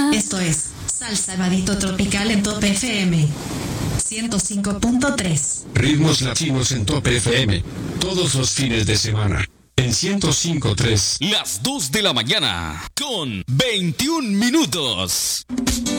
Esto es Salsa Vadito Tropical en Top FM 105.3. Ritmos latinos en Top FM, todos los fines de semana. En 105.3. Las 2 de la mañana, con 21 minutos.